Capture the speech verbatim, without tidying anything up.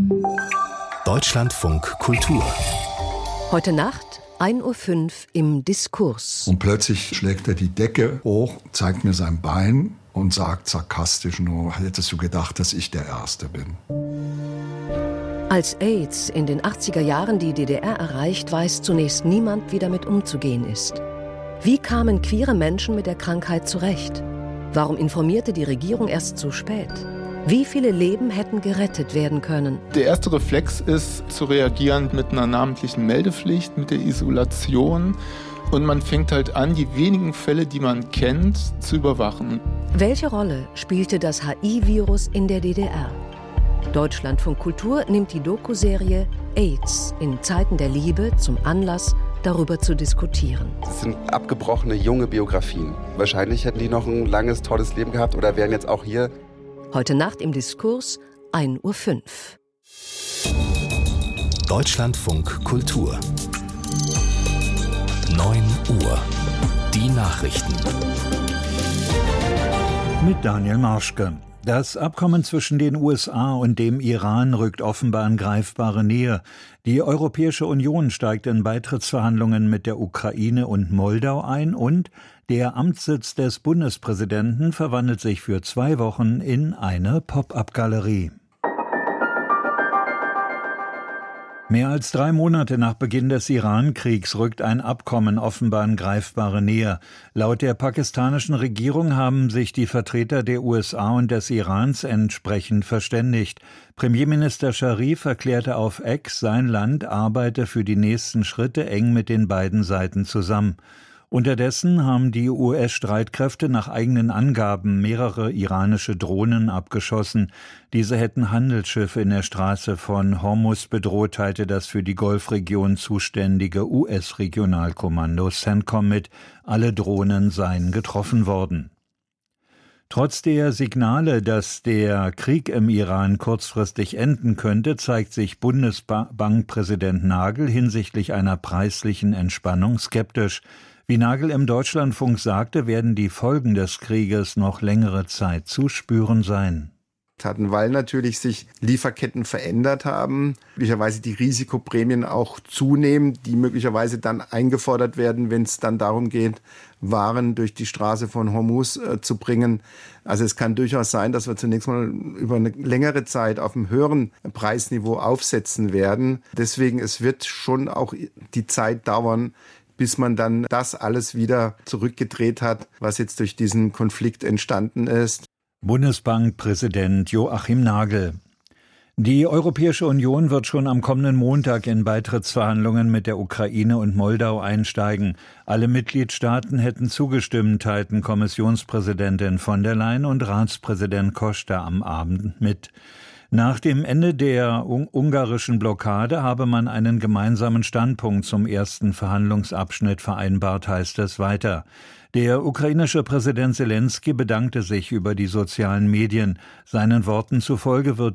Deutschlandfunk Kultur. Heute Nacht, ein Uhr fünf im Diskurs. Und plötzlich schlägt er die Decke hoch, zeigt mir sein Bein und sagt sarkastisch nur, hättest du gedacht, dass ich der Erste bin? Als AIDS in den achtziger Jahren die D D R erreicht, weiß zunächst niemand, wie damit umzugehen ist. Wie kamen queere Menschen mit der Krankheit zurecht? Warum informierte die Regierung erst so spät? Wie viele Leben hätten gerettet werden können? Der erste Reflex ist, zu reagieren mit einer namentlichen Meldepflicht, mit der Isolation. Und man fängt halt an, die wenigen Fälle, die man kennt, zu überwachen. Welche Rolle spielte das H I-Virus in der D D R? Deutschlandfunk Kultur nimmt die Doku-Serie AIDS in Zeiten der Liebe zum Anlass, darüber zu diskutieren. Das sind abgebrochene junge Biografien. Wahrscheinlich hätten die noch ein langes, tolles Leben gehabt oder wären jetzt auch hier. Heute Nacht im Diskurs, ein Uhr fünf. Deutschlandfunk Kultur. neun Uhr. Die Nachrichten. Mit Daniel Marschke. Das Abkommen zwischen den U S A und dem Iran rückt offenbar in greifbare Nähe. Die Europäische Union steigt in Beitrittsverhandlungen mit der Ukraine und Moldau ein und der Amtssitz des Bundespräsidenten verwandelt sich für zwei Wochen in eine Pop-up-Galerie. Mehr als drei Monate nach Beginn des Iran-Kriegs rückt ein Abkommen offenbar in greifbare Nähe. Laut der pakistanischen Regierung haben sich die Vertreter der U S A und des Irans entsprechend verständigt. Premierminister Scharif erklärte auf X, sein Land arbeite für die nächsten Schritte eng mit den beiden Seiten zusammen. Unterdessen haben die U S-Streitkräfte nach eigenen Angaben mehrere iranische Drohnen abgeschossen. Diese hätten Handelsschiffe in der Straße von Hormuz bedroht, teilte das für die Golfregion zuständige U S-Regionalkommando CENTCOM mit. Alle Drohnen seien getroffen worden. Trotz der Signale, dass der Krieg im Iran kurzfristig enden könnte, zeigt sich Bundesbankpräsident Nagel hinsichtlich einer preislichen Entspannung skeptisch. Wie Nagel im Deutschlandfunk sagte, werden die Folgen des Krieges noch längere Zeit zu spüren sein. Hatten, weil natürlich sich Lieferketten verändert haben, möglicherweise die Risikoprämien auch zunehmen, die möglicherweise dann eingefordert werden, wenn es dann darum geht, Waren durch die Straße von Hormuz äh, zu bringen. Also es kann durchaus sein, dass wir zunächst mal über eine längere Zeit auf einem höheren Preisniveau aufsetzen werden. Deswegen, es wird schon auch die Zeit dauern, bis man dann das alles wieder zurückgedreht hat, was jetzt durch diesen Konflikt entstanden ist. Bundesbankpräsident Joachim Nagel. Die Europäische Union wird schon am kommenden Montag in Beitrittsverhandlungen mit der Ukraine und Moldau einsteigen. Alle Mitgliedstaaten hätten zugestimmt, teilten Kommissionspräsidentin von der Leyen und Ratspräsident Costa am Abend mit. Nach dem Ende der un- ungarischen Blockade habe man einen gemeinsamen Standpunkt zum ersten Verhandlungsabschnitt vereinbart, heißt es weiter. Der ukrainische Präsident Selenskyj bedankte sich über die sozialen Medien. Seinen Worten zufolge wird